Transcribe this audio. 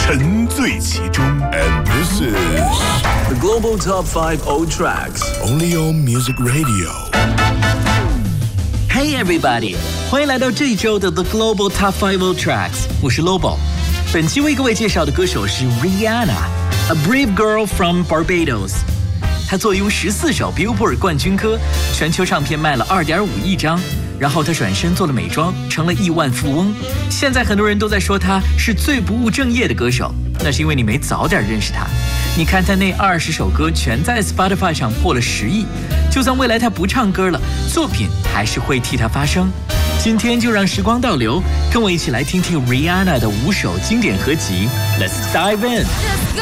沉醉其中。And this is the Global Top 5 Old Tracks. Only on Music Radio.Hey everybody， 欢迎来到这一周的 The Global Top 5 Old Tracks， 我是 Lobo。本期为各位介绍的歌手是 Rihanna，A Brave Girl from Barbados。她坐拥14首 Billboard 冠军歌，全球唱片卖了2.5亿张。然后她转身做了美妆，成了亿万富翁。现在很多人都在说她是最不务正业的歌手，那是因为你没早点认识她。你看她那20首歌全在 Spotify 上破了10亿，就算未来她不唱歌了，作品还是会替她发声。今天就让时光倒流，跟我一起来听听 Rihanna 的5首经典合集。Let's dive in。